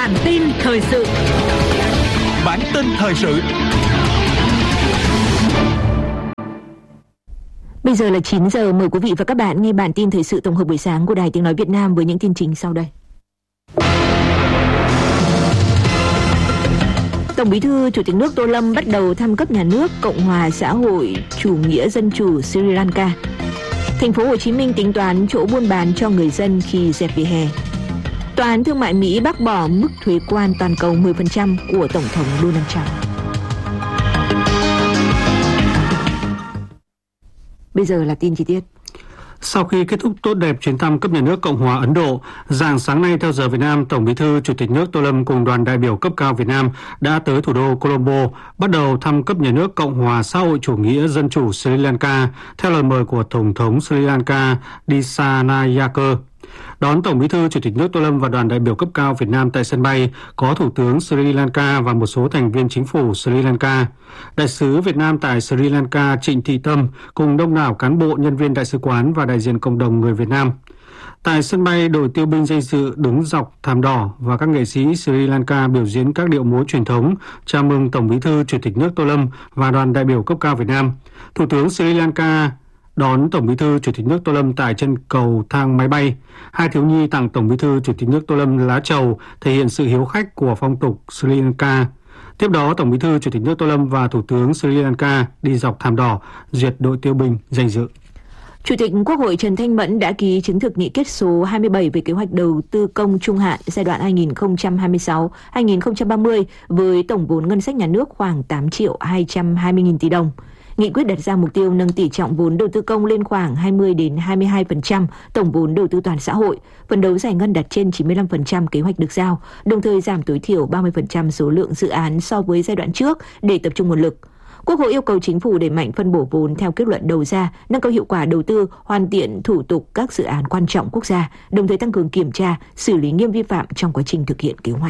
Bản tin thời sự. Bản tin thời sự. Bây giờ là 9 giờ, mời quý vị và các bạn nghe bản tin thời sự tổng hợp buổi sáng của Đài Tiếng nói Việt Nam với những tin chính sau đây. Tổng Bí thư Chủ tịch nước Tô Lâm bắt đầu thăm cấp nhà nước Cộng hòa xã hội chủ nghĩa dân chủ Sri Lanka. Thành phố Hồ Chí Minh tính toán chỗ buôn bán cho người dân khi dẹp vỉa hè. Tòa án Thương mại Mỹ bác bỏ mức thuế quan toàn cầu 10% của Tổng thống Donald Trump. Bây giờ là tin chi tiết. Sau khi kết thúc tốt đẹp chuyến thăm cấp nhà nước Cộng hòa Ấn Độ, rạng sáng nay theo giờ Việt Nam, Tổng Bí thư Chủ tịch nước Tô Lâm cùng đoàn đại biểu cấp cao Việt Nam đã tới thủ đô Colombo, bắt đầu thăm cấp nhà nước Cộng hòa xã hội chủ nghĩa dân chủ Sri Lanka theo lời mời của Tổng thống Sri Lanka Dissanayake. Đón Tổng Bí thư Chủ tịch nước Tô Lâm và đoàn đại biểu cấp cao Việt Nam tại sân bay có Thủ tướng Sri Lanka và một số thành viên chính phủ Sri Lanka. Đại sứ Việt Nam tại Sri Lanka Trịnh Thị Tâm cùng đông đảo cán bộ, nhân viên đại sứ quán và đại diện cộng đồng người Việt Nam. Tại sân bay, đội tiêu binh danh dự đứng dọc thảm đỏ và các nghệ sĩ Sri Lanka biểu diễn các điệu múa truyền thống chào mừng Tổng Bí thư Chủ tịch nước Tô Lâm và đoàn đại biểu cấp cao Việt Nam. Thủ tướng Sri Lanka đón Tổng Bí thư Chủ tịch nước Tô Lâm tại chân cầu thang máy bay. Hai thiếu nhi tặng Tổng Bí thư Chủ tịch nước Tô Lâm lá trầu thể hiện sự hiếu khách của phong tục Sri Lanka. Tiếp đó, Tổng Bí thư Chủ tịch nước Tô Lâm và Thủ tướng Sri Lanka đi dọc thảm đỏ duyệt đội tiêu binh danh dự. Chủ tịch Quốc hội Trần Thanh Mẫn đã ký chứng thực nghị quyết số 27 về kế hoạch đầu tư công trung hạn giai đoạn 2026-2030 với tổng vốn ngân sách nhà nước khoảng 8.220.000 tỷ đồng. Nghị quyết đặt ra mục tiêu nâng tỷ trọng vốn đầu tư công lên khoảng 20-22% tổng vốn đầu tư toàn xã hội, phấn đấu giải ngân đạt trên 95% kế hoạch được giao, đồng thời giảm tối thiểu 30% số lượng dự án so với giai đoạn trước để tập trung nguồn lực. Quốc hội yêu cầu chính phủ đẩy mạnh phân bổ vốn theo kết luận đầu ra, nâng cao hiệu quả đầu tư, hoàn thiện thủ tục các dự án quan trọng quốc gia, đồng thời tăng cường kiểm tra, xử lý nghiêm vi phạm trong quá trình thực hiện kế hoạch.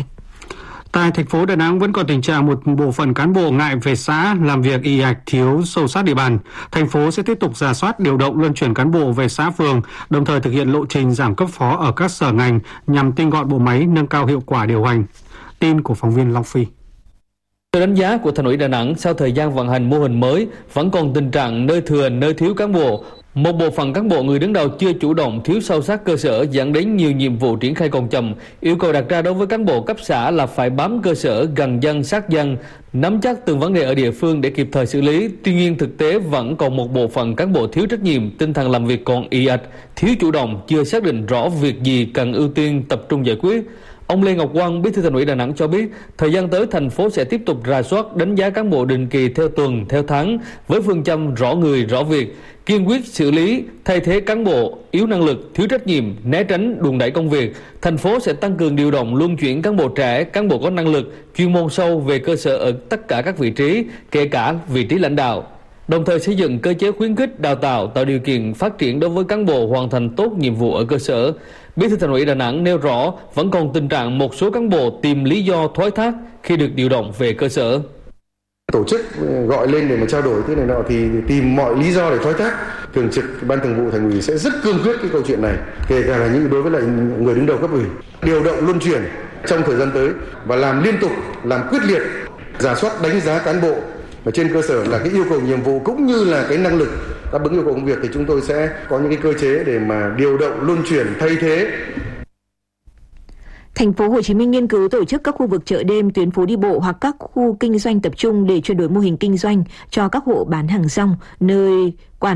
Tại thành phố Đà Nẵng vẫn còn tình trạng một bộ phận cán bộ ngại về xã làm việc ì ạch, thiếu sâu sát địa bàn. Thành phố sẽ tiếp tục rà soát, điều động luân chuyển cán bộ về xã phường, đồng thời thực hiện lộ trình giảm cấp phó ở các sở ngành nhằm tinh gọn bộ máy, nâng cao hiệu quả điều hành. Tin của phóng viên Long Phi. Theo đánh giá của Thành ủy Đà Nẵng, sau thời gian vận hành mô hình mới, vẫn còn tình trạng nơi thừa, nơi thiếu cán bộ. Một bộ phận cán bộ người đứng đầu chưa chủ động, thiếu sâu sát cơ sở dẫn đến nhiều nhiệm vụ triển khai còn chậm. Yêu cầu đặt ra đối với cán bộ cấp xã là phải bám cơ sở, gần dân, sát dân, nắm chắc từng vấn đề ở địa phương để kịp thời xử lý. Tuy nhiên thực tế vẫn còn một bộ phận cán bộ thiếu trách nhiệm, tinh thần làm việc còn ì ạch, thiếu chủ động, chưa xác định rõ việc gì cần ưu tiên tập trung giải quyết. Ông Lê Ngọc Quang, Bí thư Thành ủy Đà Nẵng cho biết, thời gian tới thành phố sẽ tiếp tục rà soát, đánh giá cán bộ định kỳ theo tuần, theo tháng với phương châm rõ người, rõ việc, kiên quyết xử lý, thay thế cán bộ yếu năng lực, thiếu trách nhiệm, né tránh đùn đẩy công việc. Thành phố sẽ tăng cường điều động luân chuyển cán bộ trẻ, cán bộ có năng lực, chuyên môn sâu về cơ sở ở tất cả các vị trí, kể cả vị trí lãnh đạo. Đồng thời xây dựng cơ chế khuyến khích, đào tạo, tạo điều kiện phát triển đối với cán bộ hoàn thành tốt nhiệm vụ ở cơ sở. Bí thư Thành ủy Đà Nẵng nêu rõ vẫn còn tình trạng một số cán bộ tìm lý do thoái thác khi được điều động về cơ sở. Tổ chức gọi lên để mà trao đổi thế này nọ thì tìm mọi lý do để thoái thác. Thường trực Ban Thường vụ Thành ủy sẽ rất cương quyết cái câu chuyện này, kể cả là những đối với lại người đứng đầu cấp ủy, điều động luân chuyển trong thời gian tới và làm liên tục, làm quyết liệt, rà soát đánh giá cán bộ và trên cơ sở là cái yêu cầu nhiệm vụ cũng như là cái năng lực đáp ứng yêu cầu công việc thì chúng tôi sẽ có những cái cơ chế để mà điều động luân chuyển thay thế. Thành phố Hồ Chí Minh nghiên cứu tổ chức các khu vực chợ đêm, tuyến phố đi bộ hoặc các khu kinh doanh tập trung để chuyển đổi mô hình kinh doanh cho các hộ bán hàng rong, nơi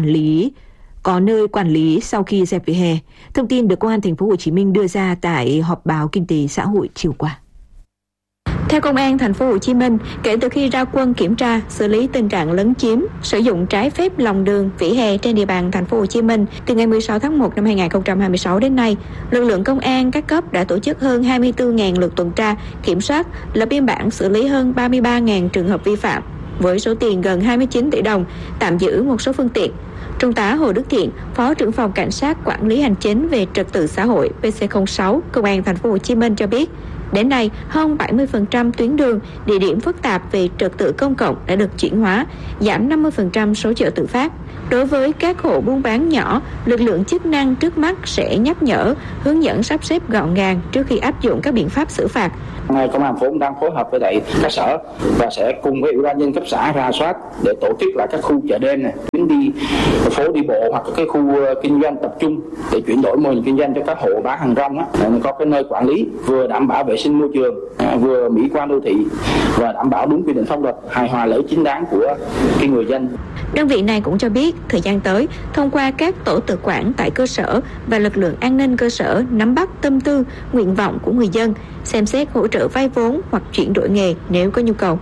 quản lý sau khi dẹp vỉa hè. Thông tin được Công an Thành phố Hồ Chí Minh đưa ra tại họp báo kinh tế xã hội chiều qua. Theo Công an Thành phố Hồ Chí Minh, kể từ khi ra quân kiểm tra, xử lý tình trạng lấn chiếm, sử dụng trái phép lòng đường, vỉa hè trên địa bàn Thành phố Hồ Chí Minh từ ngày 16 tháng 1 năm 2026 đến nay, lực lượng công an các cấp đã tổ chức hơn 24.000 lượt tuần tra, kiểm soát, lập biên bản xử lý hơn 33.000 trường hợp vi phạm với số tiền gần 29 tỷ đồng, tạm giữ một số phương tiện. Trung tá Hồ Đức Thiện, Phó trưởng phòng Cảnh sát Quản lý hành chính về trật tự xã hội PC06 Công an Thành phố Hồ Chí Minh cho biết, Đến nay, hơn 70% tuyến đường, địa điểm phức tạp về trật tự công cộng đã được chuyển hóa, giảm 50% số chợ tự phát. Đối với các hộ buôn bán nhỏ, lực lượng chức năng trước mắt sẽ nhắc nhở, hướng dẫn sắp xếp gọn gàng trước khi áp dụng các biện pháp xử phạt. Công an thành phố đang phối hợp với các sở và sẽ cùng với ủy ban nhân cấp xã rà soát để tổ chức lại các khu chợ đêm này, chuyến đi phố đi bộ hoặc cái khu kinh doanh tập trung để chuyển đổi mô hình kinh doanh cho các hộ bán hàng rong có cái nơi quản lý vừa đảm bảo vệ sinh môi trường, vừa mỹ quan đô thị và đảm bảo đúng quy định pháp luật, hài hòa lợi ích chính đáng của cái người dân. Đơn vị này cũng cho biết thời gian tới, thông qua các tổ tự quản tại cơ sở và lực lượng an ninh cơ sở nắm bắt tâm tư, nguyện vọng của người dân, xem xét hỗ trợ vay vốn hoặc chuyển đổi nghề nếu có nhu cầu.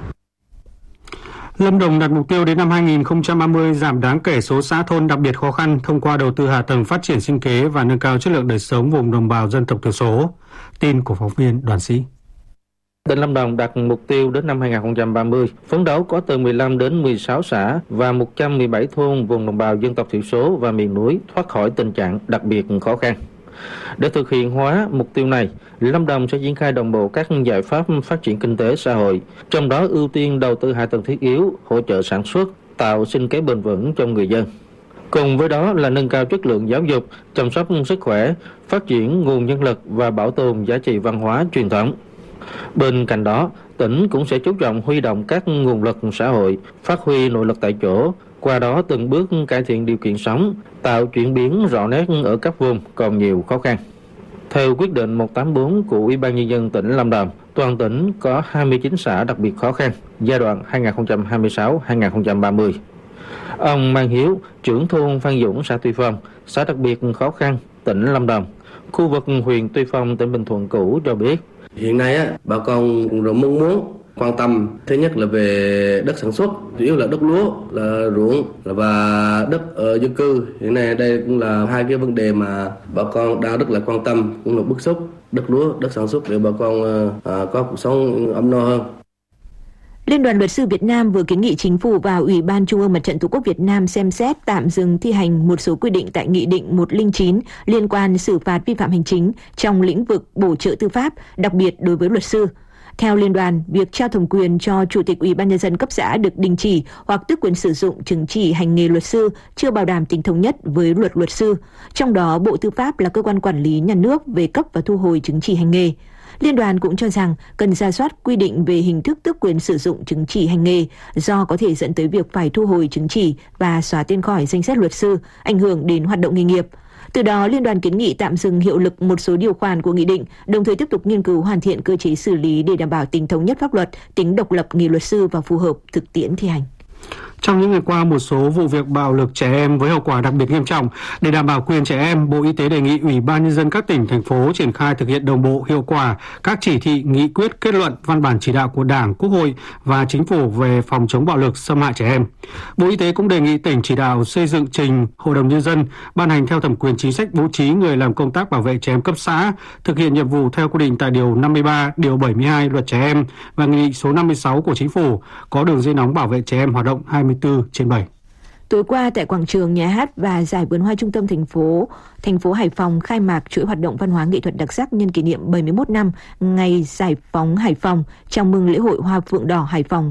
Lâm Đồng đặt mục tiêu đến năm 2030 giảm đáng kể số xã thôn đặc biệt khó khăn thông qua đầu tư hạ tầng phát triển sinh kế và nâng cao chất lượng đời sống vùng đồng bào dân tộc thiểu số. Tin của phóng viên Đoàn Sĩ. Tỉnh Lâm Đồng đặt mục tiêu đến năm 2030, phấn đấu có từ 15 đến 16 xã và 117 thôn vùng đồng bào dân tộc thiểu số và miền núi thoát khỏi tình trạng đặc biệt khó khăn. Để thực hiện hóa mục tiêu này, Lâm Đồng sẽ triển khai đồng bộ các giải pháp phát triển kinh tế xã hội, trong đó ưu tiên đầu tư hạ tầng thiết yếu, hỗ trợ sản xuất, tạo sinh kế bền vững cho người dân. Cùng với đó là nâng cao chất lượng giáo dục, chăm sóc sức khỏe, phát triển nguồn nhân lực và bảo tồn giá trị văn hóa truyền thống. Bên cạnh đó, tỉnh cũng sẽ chú trọng huy động các nguồn lực xã hội, phát huy nội lực tại chỗ, qua đó từng bước cải thiện điều kiện sống, tạo chuyển biến rõ nét ở các vùng còn nhiều khó khăn. Theo quyết định 184 của Ủy ban Nhân dân tỉnh Lâm Đồng, toàn tỉnh có 29 xã đặc biệt khó khăn, giai đoạn 2026-2030. Ông Mang Hiếu, trưởng thôn Phan Dũng, xã Tuy Phong, xã đặc biệt khó khăn, tỉnh Lâm Đồng, khu vực huyện Tuy Phong, tỉnh Bình Thuận cũ cho biết. Hiện nay bà con cũng rất mong muốn quan tâm thứ nhất là về đất sản xuất, chủ yếu là đất lúa, là ruộng và đất ở dân cư. Hiện nay đây cũng là hai cái vấn đề mà bà con đang rất là quan tâm, cũng là bức xúc. Đất lúa, đất sản xuất để bà con có cuộc sống ấm no hơn. Liên đoàn Luật sư Việt Nam vừa kiến nghị Chính phủ và Ủy ban Trung ương Mặt trận Tổ quốc Việt Nam xem xét tạm dừng thi hành một số quy định tại Nghị định 109 liên quan xử phạt vi phạm hành chính trong lĩnh vực bổ trợ tư pháp, đặc biệt đối với luật sư. Theo Liên đoàn, việc trao thẩm quyền cho Chủ tịch Ủy ban Nhân dân cấp xã được đình chỉ hoặc tước quyền sử dụng chứng chỉ hành nghề luật sư chưa bảo đảm tính thống nhất với luật luật sư. Trong đó, Bộ Tư pháp là cơ quan quản lý nhà nước về cấp và thu hồi chứng chỉ hành nghề. Liên đoàn cũng cho rằng cần rà soát quy định về hình thức tước quyền sử dụng chứng chỉ hành nghề do có thể dẫn tới việc phải thu hồi chứng chỉ và xóa tên khỏi danh sách luật sư, ảnh hưởng đến hoạt động nghề nghiệp. Từ đó, Liên đoàn kiến nghị tạm dừng hiệu lực một số điều khoản của nghị định, đồng thời tiếp tục nghiên cứu hoàn thiện cơ chế xử lý để đảm bảo tính thống nhất pháp luật, tính độc lập nghề luật sư và phù hợp thực tiễn thi hành. Trong những ngày qua, một số vụ việc bạo lực trẻ em với hậu quả đặc biệt nghiêm trọng. Để đảm bảo quyền trẻ em, Bộ Y tế đề nghị Ủy ban Nhân dân các tỉnh, thành phố triển khai thực hiện đồng bộ, hiệu quả các chỉ thị, nghị quyết, kết luận, văn bản chỉ đạo của Đảng, Quốc hội và Chính phủ về phòng chống bạo lực xâm hại trẻ em. Bộ Y tế cũng đề nghị tỉnh chỉ đạo xây dựng trình Hội đồng Nhân dân ban hành theo thẩm quyền chính sách bố trí người làm công tác bảo vệ trẻ em cấp xã, thực hiện nhiệm vụ theo quy định tại Điều 53, Điều 72 Luật Trẻ Em và Nghị định số 56 của Chính phủ, có đường dây nóng bảo vệ trẻ em hoạt động 24/7. Tối qua tại quảng trường Nhà hát và Giải Vườn Hoa Trung tâm thành phố Hải Phòng khai mạc chuỗi hoạt động văn hóa nghệ thuật đặc sắc nhân kỷ niệm 71 năm ngày Giải phóng Hải Phòng, chào mừng lễ hội Hoa Phượng Đỏ Hải Phòng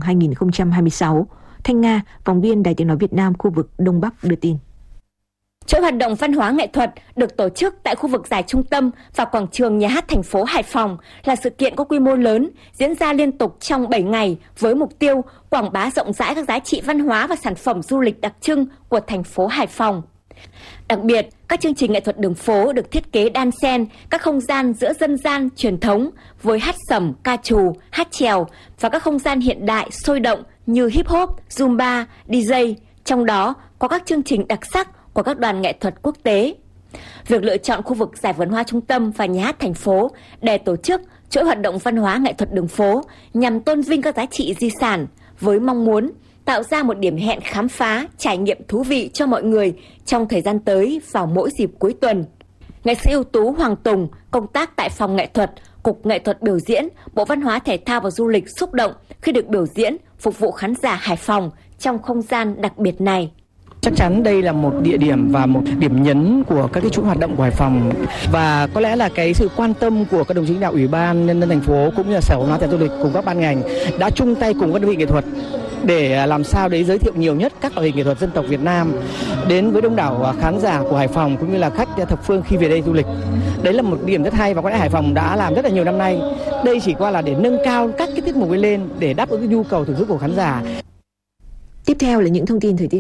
2026. Thanh Nga, phóng viên Đài Tiếng nói Việt Nam khu vực Đông Bắc đưa tin. Chuỗi hoạt động văn hóa nghệ thuật được tổ chức tại khu vực Giải Trung tâm và quảng trường Nhà hát thành phố Hải Phòng là sự kiện có quy mô lớn, diễn ra liên tục trong 7 ngày với mục tiêu quảng bá rộng rãi các giá trị văn hóa và sản phẩm du lịch đặc trưng của thành phố Hải Phòng. Đặc biệt, các chương trình nghệ thuật đường phố được thiết kế đan xen các không gian giữa dân gian truyền thống với hát sẩm, ca trù, hát chèo và các không gian hiện đại sôi động như hip hop, zumba, DJ, trong đó có các chương trình đặc sắc của các đoàn nghệ thuật quốc tế. Việc lựa chọn khu vực Giải Vườn Hoa Trung tâm và Nhà hát thành phố để tổ chức chuỗi hoạt động văn hóa nghệ thuật đường phố nhằm tôn vinh các giá trị di sản với mong muốn tạo ra một điểm hẹn khám phá, trải nghiệm thú vị cho mọi người trong thời gian tới vào mỗi dịp cuối tuần. Nghệ sĩ ưu tú Hoàng Tùng, công tác tại phòng nghệ thuật, Cục Nghệ thuật biểu diễn, Bộ Văn hóa Thể thao và Du lịch xúc động khi được biểu diễn phục vụ khán giả Hải Phòng trong không gian đặc biệt này. Chắc chắn đây là một địa điểm và một điểm nhấn của các cái chuỗi hoạt động của Hải Phòng, và có lẽ là cái sự quan tâm của các đồng chí lãnh đạo Ủy ban Nhân dân thành phố cũng như là Sở Văn hóa Thể thao Du lịch cùng các ban ngành đã chung tay cùng các đơn vị nghệ thuật để làm sao để giới thiệu nhiều nhất các loại hình nghệ thuật dân tộc Việt Nam đến với đông đảo khán giả của Hải Phòng cũng như là khách thập phương khi về đây du lịch. Đấy là một điểm rất hay và có lẽ Hải Phòng đã làm rất là nhiều năm nay. Đây chỉ qua là để nâng cao các cái tiết mục ấy lên để đáp ứng cái nhu cầu thưởng thức của khán giả. Tiếp theo là những thông tin thời tiết.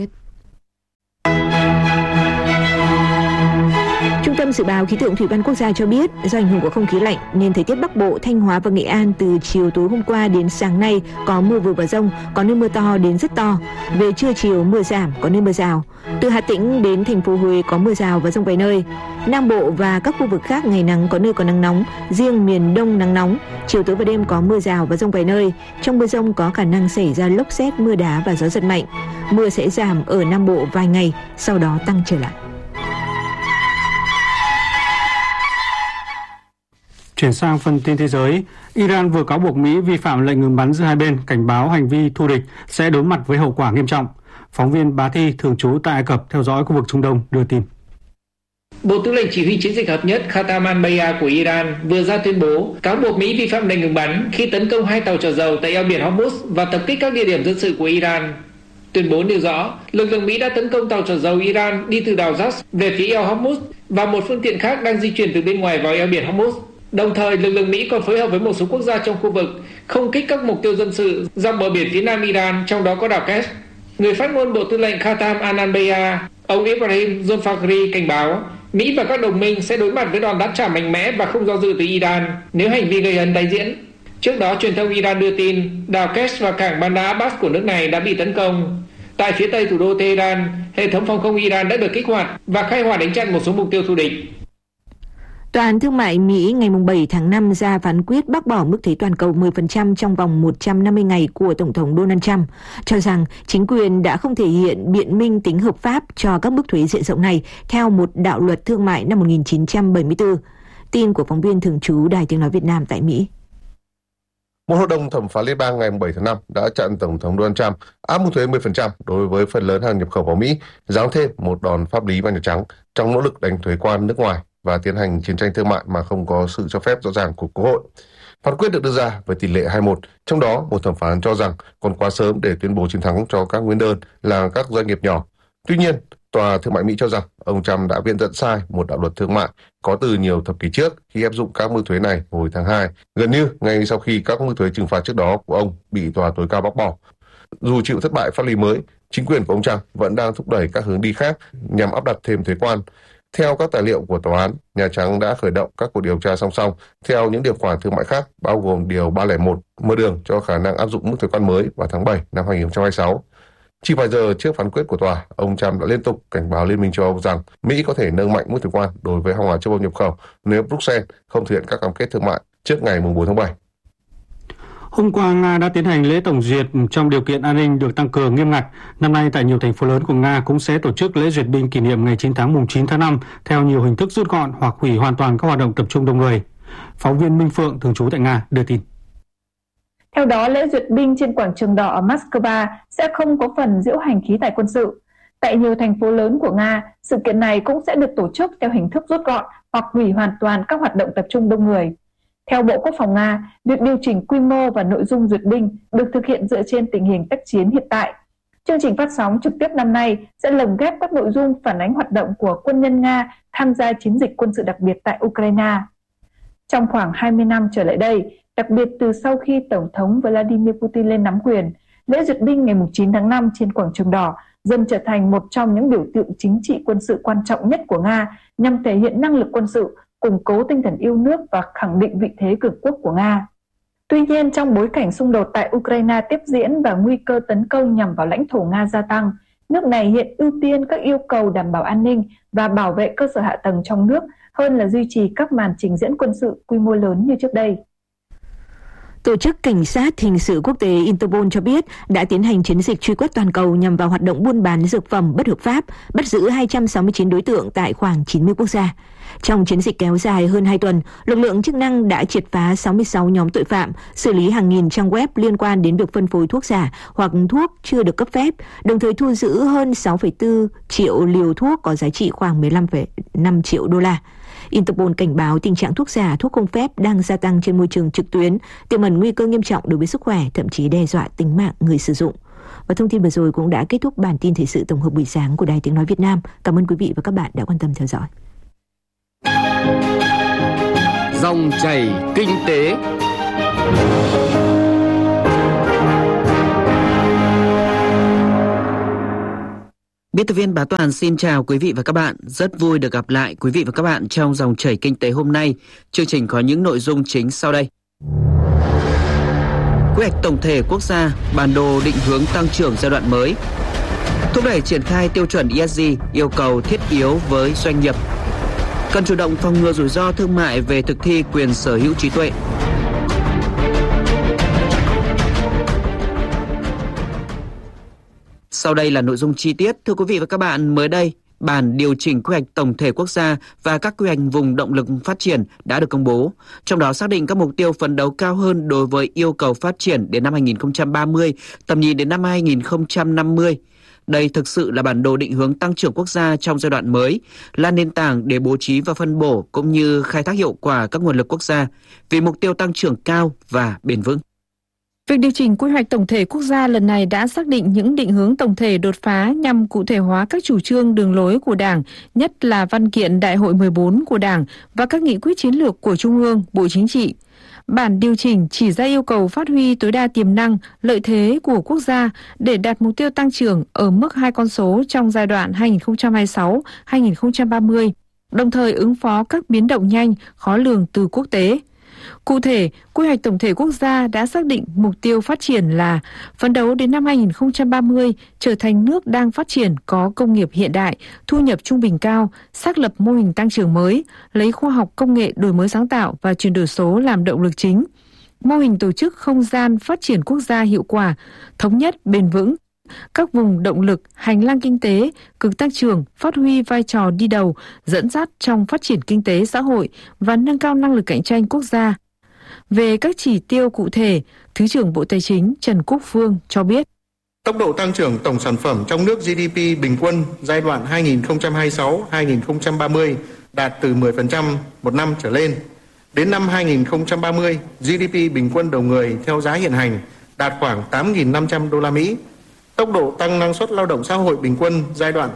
Trung tâm Dự báo Khí tượng Thủy văn Quốc gia cho biết, do ảnh hưởng của không khí lạnh nên thời tiết Bắc Bộ, Thanh Hóa và Nghệ An từ chiều tối hôm qua đến sáng nay có mưa vừa và dông, có nơi mưa to đến rất to. Về trưa chiều mưa giảm, có nơi mưa rào. Từ Hà Tĩnh đến thành phố Huế có mưa rào và dông vài nơi. Nam Bộ và các khu vực khác ngày nắng, có nơi có nắng nóng, riêng miền Đông nắng nóng. Chiều tối và đêm có mưa rào và dông vài nơi. Trong mưa dông có khả năng xảy ra lốc sét, mưa đá và gió giật mạnh. Mưa sẽ giảm ở Nam Bộ vài ngày, sau đó tăng trở lại. Chuyển sang phần tin thế giới, Iran vừa cáo buộc Mỹ vi phạm lệnh ngừng bắn giữa hai bên, cảnh báo hành vi thù địch sẽ đối mặt với hậu quả nghiêm trọng. Phóng viên Bá Thi thường trú tại Ai Cập theo dõi khu vực Trung Đông đưa tin. Bộ Tư lệnh Chỉ huy Chiến dịch Hợp nhất Khatam al-Bayya của Iran vừa ra tuyên bố cáo buộc Mỹ vi phạm lệnh ngừng bắn khi tấn công 2 tàu chở dầu tại eo biển Hormuz và tập kích các địa điểm dân sự của Iran. Tuyên bố nêu rõ, lực lượng Mỹ đã tấn công tàu chở dầu Iran đi từ đảo Ras về phía eo Hormuz và một phương tiện khác đang di chuyển từ bên ngoài vào eo biển Hormuz. Đồng thời, lực lượng Mỹ còn phối hợp với một số quốc gia trong khu vực không kích các mục tiêu dân sự dọc bờ biển phía nam Iran, trong đó có đảo Kerch. Người phát ngôn Bộ Tư lệnh Khatam al-Bayya, ông Ibrahim Zulfakhri cảnh báo Mỹ và các đồng minh sẽ đối mặt với đòn đáp trả mạnh mẽ và không do dự từ Iran nếu hành vi gây hấn tái diễn. Trước đó, truyền thông Iran đưa tin đảo Kerch và cảng Bandar Abbas của nước này đã bị tấn công. Tại phía tây thủ đô Tehran, hệ thống phòng không Iran đã được kích hoạt và khai hỏa đánh chặn một số mục tiêu thù địch. Tòa án Thương mại Mỹ ngày 7 tháng 5 ra phán quyết bác bỏ mức thuế toàn cầu 10% trong vòng 150 ngày của Tổng thống Donald Trump, cho rằng chính quyền đã không thể hiện biện minh tính hợp pháp cho các mức thuế diện rộng này theo một đạo luật thương mại năm 1974. Tin của phóng viên thường trú Đài Tiếng Nói Việt Nam tại Mỹ. Một hội đồng thẩm phán liên bang ngày 7 tháng 5 đã chặn Tổng thống Donald Trump áp mức thuế 10% đối với phần lớn hàng nhập khẩu vào Mỹ, giáng thêm một đòn pháp lý vào Nhà Trắng trong nỗ lực đánh thuế quan nước ngoài và tiến hành chiến tranh thương mại mà không có sự cho phép rõ ràng của Quốc hội. Phán quyết được đưa ra với tỷ lệ 2-1, trong đó một thẩm phán cho rằng còn quá sớm để tuyên bố chiến thắng cho các nguyên đơn là các doanh nghiệp nhỏ. Tuy nhiên, Tòa Thương mại Mỹ cho rằng ông Trump đã viện dẫn sai một đạo luật thương mại có từ nhiều thập kỷ trước khi áp dụng các mức thuế này hồi tháng 2, gần như ngay sau khi các mức thuế trừng phạt trước đó của ông bị Tòa tối cao bác bỏ. Dù chịu thất bại pháp lý mới, chính quyền của ông Trump vẫn đang thúc đẩy các hướng đi khác nhằm áp đặt thêm thuế quan. Theo các tài liệu của tòa án, Nhà Trắng đã khởi động các cuộc điều tra song song theo những điều khoản thương mại khác, bao gồm điều 301 mở đường cho khả năng áp dụng mức thuế quan mới vào tháng 7 năm 2026. Chỉ vài giờ trước phán quyết của tòa, ông Trump đã liên tục cảnh báo Liên minh châu Âu rằng Mỹ có thể nâng mạnh mức thuế quan đối với hàng hóa châu Âu nhập khẩu nếu Bruxelles không thực hiện các cam kết thương mại trước ngày 4 tháng 7. Hôm qua, Nga đã tiến hành lễ tổng duyệt trong điều kiện an ninh được tăng cường nghiêm ngặt. Năm nay, tại nhiều thành phố lớn của Nga cũng sẽ tổ chức lễ duyệt binh kỷ niệm ngày chiến thắng mùng 9 tháng 5 theo nhiều hình thức rút gọn hoặc hủy hoàn toàn các hoạt động tập trung đông người. Phóng viên Minh Phượng, thường trú tại Nga, đưa tin. Theo đó, lễ duyệt binh trên quảng trường đỏ ở Moscow sẽ không có phần diễu hành khí tài quân sự. Tại nhiều thành phố lớn của Nga, sự kiện này cũng sẽ được tổ chức theo hình thức rút gọn hoặc hủy hoàn toàn các hoạt động tập trung đông người. Theo Bộ Quốc phòng Nga, việc điều chỉnh quy mô và nội dung duyệt binh được thực hiện dựa trên tình hình tác chiến hiện tại. Chương trình phát sóng trực tiếp năm nay sẽ lồng ghép các nội dung phản ánh hoạt động của quân nhân Nga tham gia chiến dịch quân sự đặc biệt tại Ukraine. Trong khoảng 20 năm trở lại đây, đặc biệt từ sau khi Tổng thống Vladimir Putin lên nắm quyền, lễ duyệt binh ngày 9 tháng 5 trên quảng trường đỏ dần trở thành một trong những biểu tượng chính trị quân sự quan trọng nhất của Nga nhằm thể hiện năng lực quân sự, củng cố tinh thần yêu nước và khẳng định vị thế cường quốc của Nga. Tuy nhiên, trong bối cảnh xung đột tại Ukraine tiếp diễn và nguy cơ tấn công nhằm vào lãnh thổ Nga gia tăng, nước này hiện ưu tiên các yêu cầu đảm bảo an ninh và bảo vệ cơ sở hạ tầng trong nước hơn là duy trì các màn trình diễn quân sự quy mô lớn như trước đây. Tổ chức Cảnh sát Hình sự Quốc tế Interpol cho biết đã tiến hành chiến dịch truy quét toàn cầu nhằm vào hoạt động buôn bán dược phẩm bất hợp pháp, bắt giữ 269 đối tượng tại khoảng 90 quốc gia. Trong chiến dịch kéo dài hơn 2 tuần, lực lượng chức năng đã triệt phá 66 nhóm tội phạm, xử lý hàng nghìn trang web liên quan đến việc phân phối thuốc giả hoặc thuốc chưa được cấp phép, đồng thời thu giữ hơn 6,4 triệu liều thuốc có giá trị khoảng 15,5 triệu đô la. Interpol cảnh báo tình trạng thuốc giả, thuốc không phép đang gia tăng trên môi trường trực tuyến, tiềm ẩn nguy cơ nghiêm trọng đối với sức khỏe, thậm chí đe dọa tính mạng người sử dụng. Và thông tin vừa rồi cũng đã kết thúc bản tin thời sự tổng hợp buổi sáng của Đài Tiếng nói Việt Nam. Cảm ơn quý vị và các bạn đã quan tâm theo dõi. Dòng chảy kinh tế. Biên tập viên Bá Toàn xin chào quý vị và các bạn. Rất vui được gặp lại quý vị và các bạn trong dòng chảy kinh tế hôm nay. Chương trình có những nội dung chính sau đây. Quy hoạch tổng thể quốc gia, bản đồ định hướng tăng trưởng giai đoạn mới. Thúc đẩy triển khai tiêu chuẩn ESG, yêu cầu thiết yếu với doanh nghiệp. Cần chủ động phòng ngừa rủi ro thương mại về thực thi quyền sở hữu trí tuệ. Sau đây là nội dung chi tiết. Thưa quý vị và các bạn, mới đây, bản điều chỉnh quy hoạch tổng thể quốc gia và các quy hoạch vùng động lực phát triển đã được công bố. Trong đó xác định các mục tiêu phấn đấu cao hơn đối với yêu cầu phát triển đến năm 2030, tầm nhìn đến năm 2050. Đây thực sự là bản đồ định hướng tăng trưởng quốc gia trong giai đoạn mới, là nền tảng để bố trí và phân bổ cũng như khai thác hiệu quả các nguồn lực quốc gia vì mục tiêu tăng trưởng cao và bền vững. Việc điều chỉnh quy hoạch tổng thể quốc gia lần này đã xác định những định hướng tổng thể đột phá nhằm cụ thể hóa các chủ trương đường lối của Đảng, nhất là văn kiện Đại hội 14 của Đảng và các nghị quyết chiến lược của Trung ương, Bộ Chính trị. Bản điều chỉnh chỉ ra yêu cầu phát huy tối đa tiềm năng, lợi thế của quốc gia để đạt mục tiêu tăng trưởng ở mức 2 con số trong giai đoạn 2026-2030, đồng thời ứng phó các biến động nhanh, khó lường từ quốc tế. Cụ thể, quy hoạch tổng thể quốc gia đã xác định mục tiêu phát triển là phấn đấu đến năm 2030 trở thành nước đang phát triển có công nghiệp hiện đại, thu nhập trung bình cao, xác lập mô hình tăng trưởng mới, lấy khoa học công nghệ đổi mới sáng tạo và chuyển đổi số làm động lực chính. Mô hình tổ chức không gian phát triển quốc gia hiệu quả, thống nhất, bền vững. Các vùng động lực, hành lang kinh tế, cực tăng trưởng phát huy vai trò đi đầu, dẫn dắt trong phát triển kinh tế xã hội và nâng cao năng lực cạnh tranh quốc gia. Về các chỉ tiêu cụ thể, Thứ trưởng Bộ Tài chính Trần Quốc Phương cho biết. Tốc độ tăng trưởng tổng sản phẩm trong nước GDP bình quân giai đoạn 2026-2030 đạt từ 10% một năm trở lên. Đến năm 2030, GDP bình quân đầu người theo giá hiện hành đạt khoảng 8.500 đô la Mỹ. Tốc độ tăng năng suất lao động xã hội bình quân giai đoạn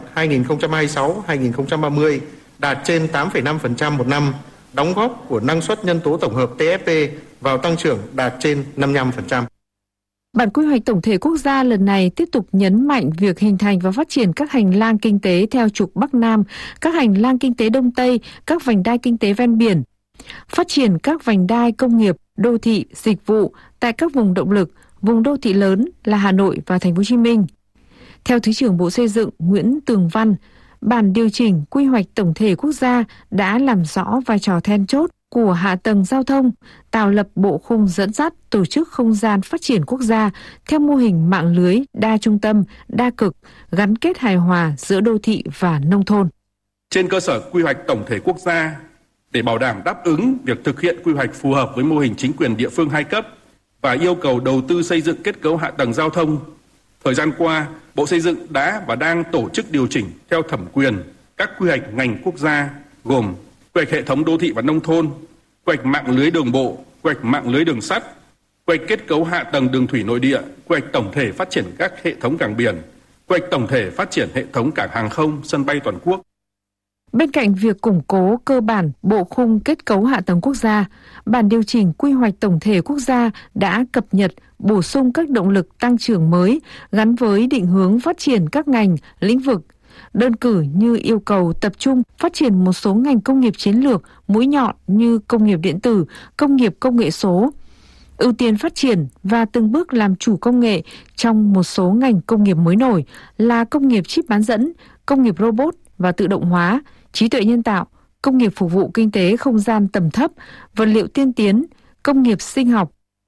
2026-2030 đạt trên 8,5% một năm, đóng góp của năng suất nhân tố tổng hợp TFP vào tăng trưởng đạt trên 55%. Bản quy hoạch tổng thể quốc gia lần này tiếp tục nhấn mạnh việc hình thành và phát triển các hành lang kinh tế theo trục Bắc Nam, các hành lang kinh tế Đông Tây, các vành đai kinh tế ven biển, phát triển các vành đai công nghiệp, đô thị, dịch vụ tại các vùng động lực, vùng đô thị lớn là Hà Nội và Thành phố Hồ Chí Minh. Theo Thứ trưởng Bộ Xây dựng Nguyễn Tường Văn, bản điều chỉnh quy hoạch tổng thể quốc gia đã làm rõ vai trò then chốt của hạ tầng giao thông, tạo lập bộ khung dẫn dắt tổ chức không gian phát triển quốc gia theo mô hình mạng lưới đa trung tâm, đa cực, gắn kết hài hòa giữa đô thị và nông thôn. Trên cơ sở quy hoạch tổng thể quốc gia, để bảo đảm đáp ứng việc thực hiện quy hoạch phù hợp với mô hình chính quyền địa phương hai cấp và yêu cầu đầu tư xây dựng kết cấu hạ tầng giao thông, thời gian qua, Bộ Xây dựng đã và đang tổ chức điều chỉnh theo thẩm quyền các quy hoạch ngành quốc gia gồm quy hoạch hệ thống đô thị và nông thôn, quy hoạch mạng lưới đường bộ, quy hoạch mạng lưới đường sắt, quy hoạch kết cấu hạ tầng đường thủy nội địa, quy hoạch tổng thể phát triển các hệ thống cảng biển, quy hoạch tổng thể phát triển hệ thống cảng hàng không, sân bay toàn quốc. Bên cạnh việc củng cố cơ bản bộ khung kết cấu hạ tầng quốc gia, bản điều chỉnh quy hoạch tổng thể quốc gia đã cập nhật, bổ sung các động lực tăng trưởng mới gắn với định hướng phát triển các ngành, lĩnh vực. Đơn cử như yêu cầu tập trung phát triển một số ngành công nghiệp chiến lược, mũi nhọn như công nghiệp điện tử, công nghiệp công nghệ số, ưu tiên phát triển và từng bước làm chủ công nghệ trong một số ngành công nghiệp mới nổi là công nghiệp chip bán dẫn, công nghiệp robot và tự động hóa, trí tuệ nhân tạo, công nghiệp phục vụ kinh tế không gian tầm thấp, vật liệu tiên tiến, công nghiệp sinh học,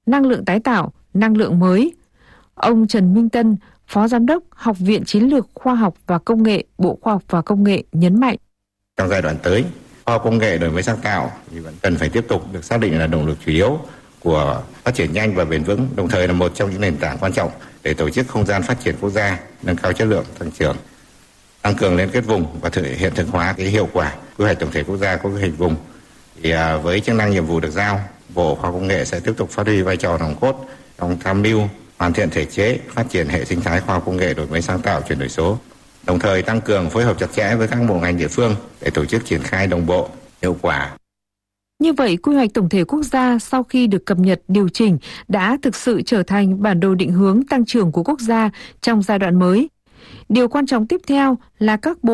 năng lượng tái tạo, năng lượng mới. Ông Trần Minh Tân, Phó Giám đốc Học viện Chiến lược Khoa học và Công nghệ, Bộ Khoa học và Công nghệ nhấn mạnh. Trong giai đoạn tới, khoa học công nghệ đổi mới sáng tạo thì vẫn cần phải tiếp tục được xác định là động lực chủ yếu của phát triển nhanh và bền vững, đồng thời là một trong những nền tảng quan trọng để tổ chức không gian phát triển quốc gia, nâng cao chất lượng tăng trưởng, tăng cường liên kết vùng và hiện thực hóa cái hiệu quả quy hoạch tổng thể quốc gia có quy hoạch vùng. Thì với chức năng nhiệm vụ được giao, Bộ Khoa học Công nghệ sẽ tiếp tục phát huy vai trò nòng cốt trong tham mưu hoàn thiện thể chế, phát triển hệ sinh thái khoa học công nghệ đổi mới sáng tạo, chuyển đổi số, đồng thời tăng cường phối hợp chặt chẽ với các bộ ngành địa phương để tổ chức triển khai đồng bộ, hiệu quả. Như vậy, quy hoạch tổng thể quốc gia sau khi được cập nhật, điều chỉnh đã thực sự trở thành bản đồ định hướng tăng trưởng của quốc gia trong giai đoạn mới. Điều quan trọng tiếp theo là các bộ